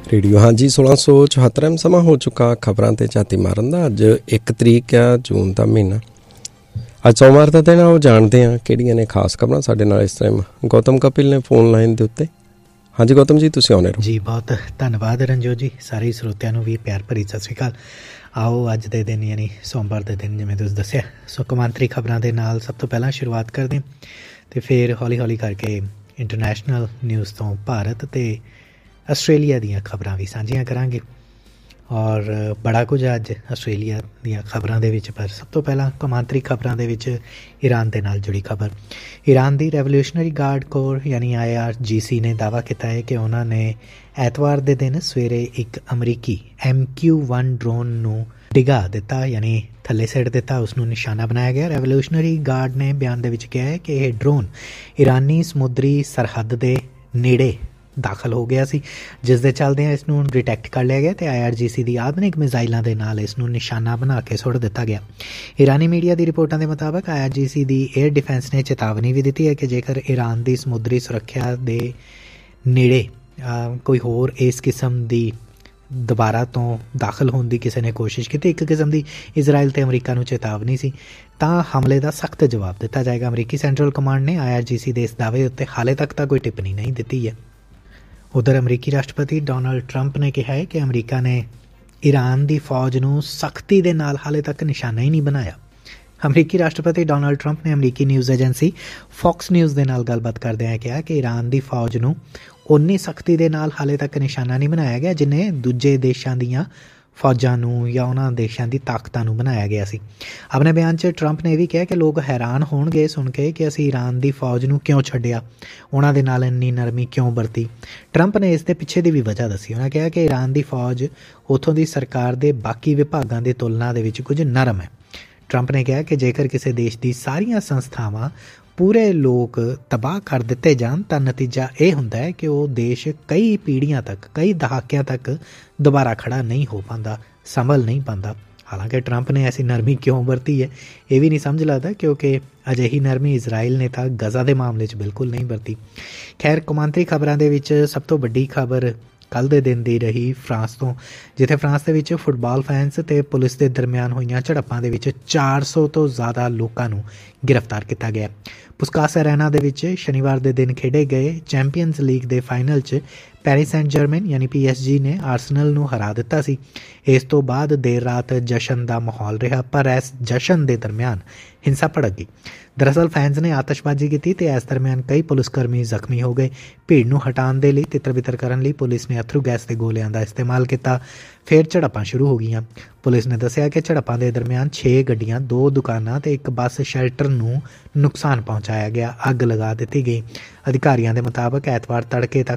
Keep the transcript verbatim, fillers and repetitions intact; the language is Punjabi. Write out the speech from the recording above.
ਰੇਡੀਓ ਹਾਂਜੀ सोलह सौ चौहत्तर ਸਮਾਂ ਹੋ ਚੁੱਕਾ ਖਬਰਾਂ 'ਤੇ ਝਾਤੀ ਮਾਰਨ ਦਾ। ਅੱਜ ਇੱਕ ਤਰੀਕ ਆ ਜੂਨ ਦਾ ਮਹੀਨਾ। ਅੱਜ ਸੋਮਵਾਰ ਦਾ ਦਿਨ ਆ। ਉਹ ਜਾਣਦੇ ਹਾਂ ਕਿਹੜੀਆਂ ਨੇ ਖਾਸ ਖਬਰਾਂ। ਸਾਡੇ ਨਾਲ ਇਸ ਟਾਈਮ ਗੌਤਮ ਕਪਿਲ ਨੇ ਫੋਨ ਲਾਈਨ ਦੇ ਉੱਤੇ। ਹਾਂਜੀ ਗੌਤਮ ਜੀ, ਤੁਸੀਂ ਆਉਣੇ ਰਹੋ ਜੀ। ਬਹੁਤ ਧੰਨਵਾਦ ਰਣਜੋਤ ਜੀ। ਸਾਰੇ ਸਰੋਤਿਆਂ ਨੂੰ ਵੀ ਪਿਆਰ ਭਰੀ ਸਤਿ ਸ਼੍ਰੀ ਅਕਾਲ। ਆਓ ਅੱਜ ਦੇ ਦਿਨ ਯਾਨੀ ਸੋਮਵਾਰ ਦੇ ਦਿਨ ਜਿਵੇਂ ਤੁਸੀਂ ਦੱਸਿਆ ਸੋ ਕੌਮਾਂਤਰੀ ਖਬਰਾਂ ਦੇ ਨਾਲ ਸਭ ਤੋਂ ਪਹਿਲਾਂ ਸ਼ੁਰੂਆਤ ਕਰਦੇ ਅਤੇ ਫਿਰ ਹੌਲੀ ਹੌਲੀ ਕਰਕੇ ਇੰਟਰਨੈਸ਼ਨਲ ਨਿਊਜ਼ ਤੋਂ ਭਾਰਤ ਅਤੇ ਆਸਟ੍ਰੇਲੀਆ ਦੀਆਂ ਖਬਰਾਂ ਵੀ ਸਾਂਝੀਆਂ ਕਰਾਂਗੇ। ਔਰ ਬੜਾ ਕੁਝ ਅੱਜ ਆਸਟ੍ਰੇਲੀਆ ਦੀਆਂ ਖਬਰਾਂ ਦੇ ਵਿੱਚ, ਪਰ ਸਭ ਤੋਂ ਪਹਿਲਾਂ ਕੌਮਾਂਤਰੀ ਖਬਰਾਂ ਦੇ ਵਿੱਚ ਈਰਾਨ ਦੇ ਨਾਲ ਜੁੜੀ ਖਬਰ। ਈਰਾਨ ਦੀ ਰੈਵੋਲਿਊਸ਼ਨਰੀ ਗਾਰਡ ਕੋਰ ਯਾਨੀ ਆਈ ਆਰ ਜੀ ਸੀ ਨੇ ਦਾਅਵਾ ਕੀਤਾ ਹੈ ਕਿ ਉਹਨਾਂ ਨੇ ਐਤਵਾਰ ਦੇ ਦਿਨ ਸਵੇਰੇ ਇੱਕ ਅਮਰੀਕੀ ਐਮ ਕਿਊ ਵਨ ਡਰੋਨ ਨੂੰ ਡਿਗਾ ਦਿੱਤਾ, ਯਾਨੀ ਥੱਲੇ ਸਿੱਟ ਦਿੱਤਾ, ਉਸ ਨੂੰ ਨਿਸ਼ਾਨਾ ਬਣਾਇਆ ਗਿਆ। ਰੈਵੋਲਿਊਸ਼ਨਰੀ ਗਾਰਡ ਨੇ ਬਿਆਨ ਦੇ ਵਿੱਚ ਕਿਹਾ ਹੈ ਕਿ ਇਹ ਡਰੋਨ ਈਰਾਨੀ ਸਮੁੰਦਰੀ ਸਰਹੱਦ ਦੇ ਨੇੜੇ ਦਾਖਲ ਹੋ ਗਿਆ ਸੀ, ਜਿਸ ਦੇ ਚੱਲਦਿਆਂ ਇਸ ਨੂੰ ਡਿਟੈਕਟ ਕਰ ਲਿਆ ਗਿਆ ਅਤੇ ਆਈ ਆਰ ਜੀ ਸੀ ਦੀ ਆਧੁਨਿਕ ਮਿਜ਼ਾਈਲਾਂ ਦੇ ਨਾਲ ਇਸ ਨੂੰ ਨਿਸ਼ਾਨਾ ਬਣਾ ਕੇ ਸੁੱਟ ਦਿੱਤਾ ਗਿਆ। ਈਰਾਨੀ ਮੀਡੀਆ ਦੀ ਰਿਪੋਰਟਾਂ ਦੇ ਮੁਤਾਬਕ ਆਈ ਆਰ ਜੀ ਸੀ ਦੀ ਏਅਰ ਡਿਫੈਂਸ ਨੇ ਚੇਤਾਵਨੀ ਵੀ ਦਿੱਤੀ ਹੈ ਕਿ ਜੇਕਰ ਈਰਾਨ ਦੀ ਸਮੁੰਦਰੀ ਸੁਰੱਖਿਆ ਦੇ ਨੇੜੇ ਕੋਈ ਹੋਰ ਇਸ ਕਿਸਮ ਦੀ ਦੁਬਾਰਾ ਤੋਂ ਦਾਖਲ ਹੋਣ ਦੀ ਕਿਸੇ ਨੇ ਕੋਸ਼ਿਸ਼ ਕੀਤੀ, ਇੱਕ ਕਿਸਮ ਦੀ ਇਜ਼ਰਾਈਲ ਅਤੇ ਅਮਰੀਕਾ ਨੂੰ ਚੇਤਾਵਨੀ ਸੀ, ਤਾਂ ਹਮਲੇ ਦਾ ਸਖਤ ਜਵਾਬ ਦਿੱਤਾ ਜਾਏਗਾ। ਅਮਰੀਕੀ ਸੈਂਟਰਲ ਕਮਾਂਡ ਨੇ ਆਈ ਆਰ ਜੀ ਸੀ ਦੇ ਇਸ ਦਾਅਵੇ ਉੱਤੇ ਹਾਲੇ ਤੱਕ ਤਾਂ ਕੋਈ ਟਿੱਪਣੀ ਨਹੀਂ ਦਿੱਤੀ ਹੈ। ਉਧਰ ਅਮਰੀਕੀ ਰਾਸ਼ਟਰਪਤੀ ਡੋਨਾਲਡ ਟਰੰਪ ਨੇ ਕਿਹਾ ਹੈ ਕਿ ਅਮਰੀਕਾ ਨੇ ਈਰਾਨ ਦੀ ਫੌਜ ਨੂੰ ਸਖਤੀ ਦੇ ਨਾਲ ਹਾਲੇ ਤੱਕ ਨਿਸ਼ਾਨਾ ਹੀ ਨਹੀਂ ਬਣਾਇਆ। ਅਮਰੀਕੀ ਰਾਸ਼ਟਰਪਤੀ ਡੋਨਾਲਡ ਟਰੰਪ ਨੇ ਅਮਰੀਕੀ ਨਿਊਜ਼ ਏਜੰਸੀ ਫੌਕਸ ਨਿਊਜ਼ ਦੇ ਨਾਲ ਗੱਲਬਾਤ ਕਰਦਿਆਂ ਕਿਹਾ ਕਿ ਈਰਾਨ ਦੀ ਫੌਜ ਨੂੰ ਉਨੀ ਸਖਤੀ ਦੇ ਨਾਲ ਹਾਲੇ ਤੱਕ ਨਿਸ਼ਾਨਾ ਨਹੀਂ ਬਣਾਇਆ ਗਿਆ ਜਿੰਨੇ ਦੂਜੇ ਦੇਸ਼ਾਂ ਦੀਆਂ ਫੌਜਾਂ ਨੂੰ ਜਾਂ ਉਹਨਾਂ ਦੇਸ਼ਾਂ ਦੀ ਤਾਕਤਾਂ ਨੂੰ ਬਣਾਇਆ ਗਿਆ ਸੀ। ਆਪਣੇ ਬਿਆਨ 'ਚ ਟਰੰਪ ਨੇ ਇਹ ਵੀ ਕਿਹਾ ਕਿ ਲੋਕ ਹੈਰਾਨ ਹੋਣਗੇ ਸੁਣ ਕੇ ਕਿ ਅਸੀਂ ਈਰਾਨ ਦੀ ਫੌਜ ਨੂੰ ਕਿਉਂ ਛੱਡਿਆ, ਉਹਨਾਂ ਦੇ ਨਾਲ ਇੰਨੀ ਨਰਮੀ ਕਿਉਂ ਵਰਤੀ। ਟਰੰਪ ਨੇ ਇਸ ਦੇ ਪਿੱਛੇ ਦੀ ਵੀ ਵਜ੍ਹਾ ਦੱਸੀ। ਉਹਨਾਂ ਕਿਹਾ ਕਿ ਈਰਾਨ ਦੀ ਫੌਜ ਉੱਥੋਂ ਦੀ ਸਰਕਾਰ ਦੇ ਬਾਕੀ ਵਿਭਾਗਾਂ ਦੀ ਤੁਲਨਾ ਦੇ ਵਿੱਚ ਕੁਝ ਨਰਮ ਹੈ। ਟਰੰਪ ਨੇ ਕਿਹਾ ਕਿ ਜੇਕਰ ਕਿਸੇ ਦੇਸ਼ ਦੀ ਸਾਰੀਆਂ ਸੰਸਥਾਵਾਂ ਪੂਰੇ ਲੋਕ ਤਬਾਹ ਕਰ ਦਿੱਤੇ ਜਾਣ ਤਾਂ ਨਤੀਜਾ ਇਹ ਹੁੰਦਾ ਹੈ ਕਿ ਉਹ ਦੇਸ਼ ਕਈ ਪੀੜ੍ਹੀਆਂ ਤੱਕ, ਕਈ ਦਹਾਕਿਆਂ ਤੱਕ ਦੁਬਾਰਾ ਖੜਾ ਨਹੀਂ ਹੋ ਪਾਉਂਦਾ, ਸੰਭਲ ਨਹੀਂ ਪਾਉਂਦਾ। ਹਾਲਾਂਕਿ ਟਰੰਪ ਨੇ ਐਸੀ ਨਰਮੀ ਕਿਉਂ ਵਰਤੀ ਹੈ ਇਹ ਵੀ ਨਹੀਂ ਸਮਝ ਲੱਗਦਾ, ਕਿਉਂਕਿ ਅਜਿਹੀ ਨਰਮੀ ਇਜ਼ਰਾਈਲ ਨੇ ਤਾਂ ਗਜ਼ਾ ਦੇ ਮਾਮਲੇ 'ਚ ਬਿਲਕੁਲ ਨਹੀਂ ਵਰਤੀ। ਖੈਰ, ਕੌਮਾਂਤਰੀ ਖਬਰਾਂ ਦੇ ਵਿੱਚ ਸਭ ਤੋਂ ਵੱਡੀ ਖਬਰ ਕੱਲ੍ਹ ਦੇ ਦਿਨ ਦੀ ਰਹੀ ਫਰਾਂਸ ਤੋਂ, ਜਿੱਥੇ ਫਰਾਂਸ ਦੇ ਵਿੱਚ ਫੁੱਟਬਾਲ ਫੈਨਸ ਅਤੇ ਪੁਲਿਸ ਦੇ ਦਰਮਿਆਨ ਹੋਈਆਂ ਝੜਪਾਂ ਦੇ ਵਿੱਚ ਚਾਰ ਸੌ ਤੋਂ ਜ਼ਿਆਦਾ ਲੋਕਾਂ ਨੂੰ ਗ੍ਰਿਫਤਾਰ ਕੀਤਾ ਗਿਆ। ਪੁਸਕਾਸ ਅਰੈਨਾ ਦੇ ਵਿੱਚ ਸ਼ਨੀਵਾਰ ਦੇ ਦਿਨ ਖੇਡੇ ਗਏ ਚੈਂਪੀਅਨਜ਼ ਲੀਗ ਦੇ ਫਾਈਨਲ 'ਚ ਪੈਰਿਸ ਸੈਂਟ ਜਰਮਨ ਯਾਨੀ ਪੀ ਐਸ ਜੀ ਨੇ ਆਰਸਨਲ ਨੂੰ ਹਰਾ ਦਿੱਤਾ ਸੀ। ਇਸ ਤੋਂ ਬਾਅਦ ਦੇਰ ਰਾਤ ਜਸ਼ਨ ਦਾ ਮਾਹੌਲ ਰਿਹਾ, ਪਰ ਇਸ ਜਸ਼ਨ ਦੇ ਦਰਮਿਆਨ ਹਿੰਸਾ ਭੜਕ ਗਈ। ਦਰਅਸਲ ਫੈਨਸ ਨੇ ਆਤਿਸ਼ਬਾਜ਼ੀ ਕੀਤੀ ਅਤੇ ਇਸ ਦਰਮਿਆਨ ਕਈ ਪੁਲਿਸ ਕਰਮੀ ਜ਼ਖਮੀ ਹੋ ਗਏ। ਭੀੜ ਨੂੰ ਹਟਾਉਣ ਦੇ ਲਈ, ਤਿੱਤਰ ਬਿੱਤਰ ਕਰਨ ਲਈ ਪੁਲਿਸ ਨੇ ਅਥਰੂ ਗੈਸ ਦੇ ਗੋਲਿਆਂ ਦਾ ਇਸਤੇਮਾਲ ਕੀਤਾ। ਫਿਰ ਝੜਪਾਂ ਸ਼ੁਰੂ ਹੋ ਗਈਆਂ। ਪੁਲਿਸ ਨੇ ਦੱਸਿਆ ਕਿ ਝੜਪਾਂ ਦੇ ਦਰਮਿਆਨ ਛੇ ਗੱਡੀਆਂ, ਦੋ ਦੁਕਾਨਾਂ ਅਤੇ ਇੱਕ ਬੱਸ ਸ਼ੈਲਟਰ ਨੂੰ ਨੁਕਸਾਨ ਪਹੁੰਚਾਇਆ ਗਿਆ, ਅੱਗ ਲਗਾ ਦਿੱਤੀ ਗਈ। ਅਧਿਕਾਰੀਆਂ ਦੇ ਮੁਤਾਬਕ ਐਤਵਾਰ ਤੜਕੇ ਤੱਕ